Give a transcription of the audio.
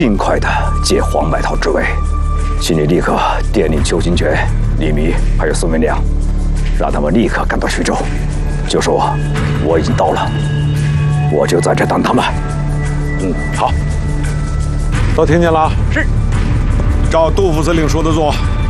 尽快的接黄麦涛之位，请你立刻电令邱金泉、李弥还有孙文良，让他们立刻赶到徐州，就说我已经到了，我就在这等他们。 好，都听见了？ 是， 照杜副司令说的做。